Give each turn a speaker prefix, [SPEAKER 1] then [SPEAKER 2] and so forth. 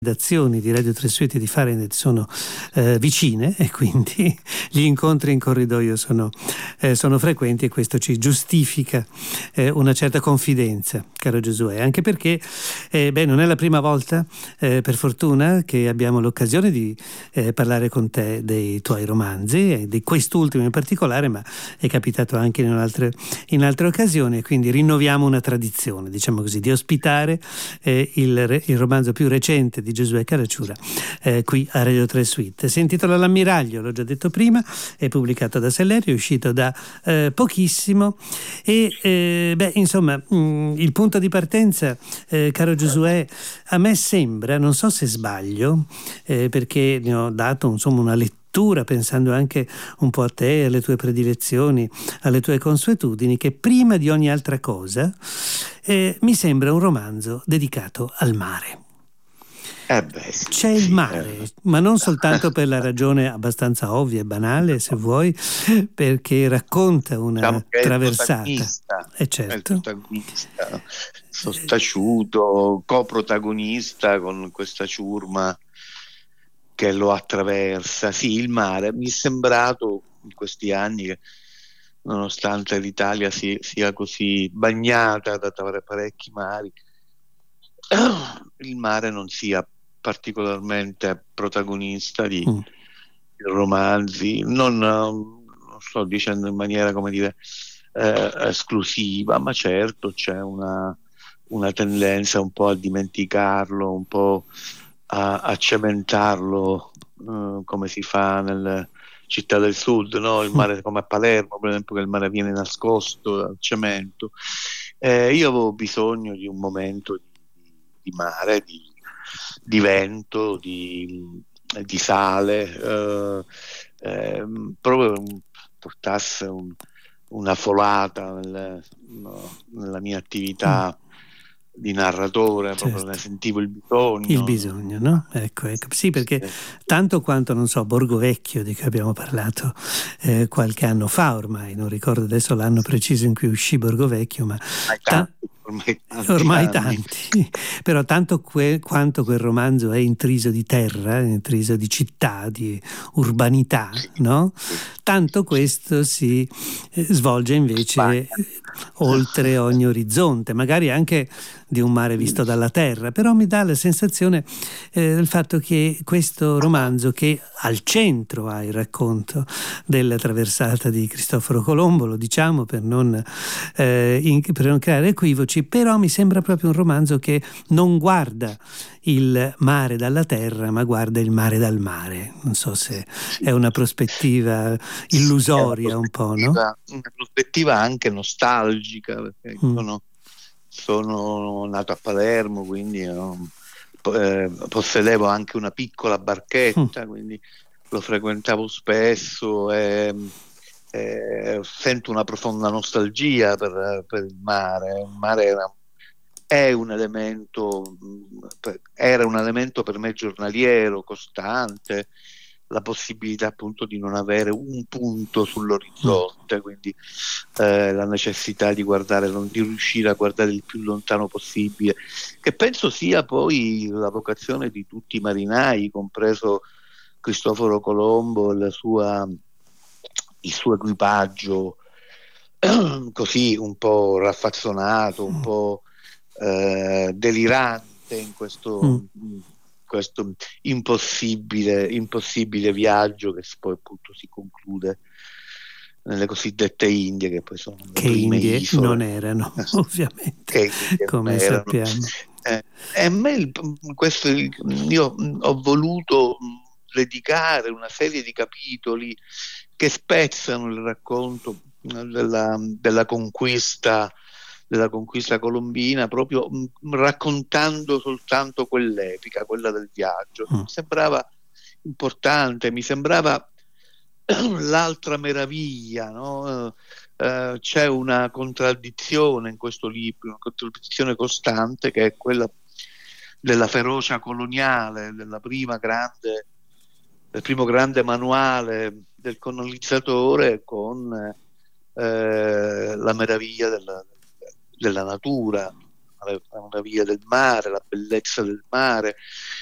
[SPEAKER 1] redazioni di Radio Tresuiti e di Fahrenheit sono vicine, e quindi gli incontri in corridoio sono frequenti, e questo ci giustifica una certa confidenza, caro Giosuè, anche perché non è la prima volta, per fortuna, che abbiamo l'occasione di parlare con te dei tuoi romanzi, e di quest'ultimo in particolare, ma è capitato anche in altre occasioni, quindi rinnoviamo una tradizione, diciamo così, di ospitare il romanzo più recente di Giosuè Caracciura qui a Radio Tresuiti. Si intitola L'ammiraglio, l'ho già detto prima, è pubblicato da Sellerio, è uscito da pochissimo, e insomma, il punto di partenza, caro Giosuè, a me sembra, non so se sbaglio, perché ne ho dato una lettura pensando anche un po' a te, alle tue predilezioni, alle tue consuetudini, che prima di ogni altra cosa mi sembra un romanzo dedicato al mare.
[SPEAKER 2] Sì,
[SPEAKER 1] c'è il mare, ma non soltanto per la ragione abbastanza ovvia e banale, se vuoi, perché racconta una traversata.
[SPEAKER 2] È il protagonista sottaciuto, coprotagonista con questa ciurma che lo attraversa. Sì, il mare. Mi è sembrato in questi anni che, nonostante l'Italia sia così bagnata da parecchi mari, il mare non sia particolarmente protagonista di romanzi. Non sto dicendo in maniera, come dire, esclusiva, ma certo c'è una tendenza un po' a dimenticarlo, un po' a cementarlo, come si fa nelle città del sud, no? Il mare, come a Palermo, per esempio, che il mare viene nascosto dal cemento. Io avevo bisogno di un momento di mare, di vento, di sale, proprio portasse una folata nella mia attività di narratore,
[SPEAKER 1] certo.
[SPEAKER 2] Proprio ne sentivo il bisogno.
[SPEAKER 1] Il bisogno, no? Ecco. Sì, perché tanto quanto, non so, Borgo Vecchio, di cui abbiamo parlato qualche anno fa ormai, non ricordo adesso l'anno preciso in cui uscì Borgo Vecchio, ma ormai tanti. Però tanto quanto quel romanzo è intriso di terra, intriso di città, di urbanità, no? Tanto questo si svolge invece oltre ogni orizzonte, magari anche di un mare visto dalla terra, però mi dà la sensazione del fatto che questo romanzo, che al centro ha il racconto della traversata di Cristoforo Colombo, lo diciamo per non creare equivoci, però mi sembra proprio un romanzo che non guarda il mare dalla terra, ma guarda il mare dal mare. Non so se è una prospettiva illusoria, un po', no?
[SPEAKER 2] Una prospettiva anche nostalgica, perché sono nato a Palermo, quindi possedevo anche una piccola barchetta, quindi lo frequentavo spesso, e sento una profonda nostalgia per il mare. Il mare era un elemento per me giornaliero, costante, la possibilità appunto di non avere un punto sull'orizzonte, quindi la necessità di riuscire a guardare il più lontano possibile, che penso sia poi la vocazione di tutti i marinai, compreso Cristoforo Colombo e il suo equipaggio così un po' raffazzonato, un po' delirante in questo impossibile viaggio, che poi appunto si conclude nelle cosiddette Indie, che poi sono le prime
[SPEAKER 1] Indie
[SPEAKER 2] isole.
[SPEAKER 1] non erano, ovviamente, come sappiamo.
[SPEAKER 2] Io ho voluto dedicare una serie di capitoli che spezzano il racconto della conquista colombina, proprio raccontando soltanto quell'epica, quella del viaggio. Mi sembrava importante, mi sembrava l'altra meraviglia, no? C'è una contraddizione in questo libro, una contraddizione costante, che è quella della ferocia coloniale, del primo grande manuale del colonizzatore, con la meraviglia della natura, la meraviglia del mare, la bellezza del mare,